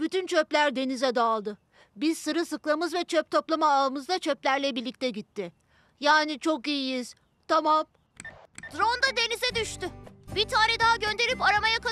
Bütün çöpler denize dağıldı. Biz sırılsıklamız ve çöp toplama ağımız da çöplerle birlikte gitti. Yani çok iyiyiz. Tamam. Drone da denize düştü. Bir tane daha gönderip aramaya